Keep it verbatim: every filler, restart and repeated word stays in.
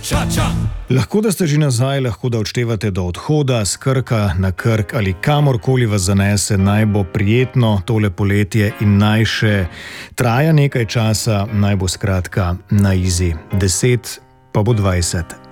Lahko da ste že nazaj, lahko da odštevate do odhoda, s Krka na Krk ali kamorkoli vas zanese, naj bo prijetno tole poletje in naj še traja nekaj časa, naj bo skratka na izi. Deset pa bo dvajset.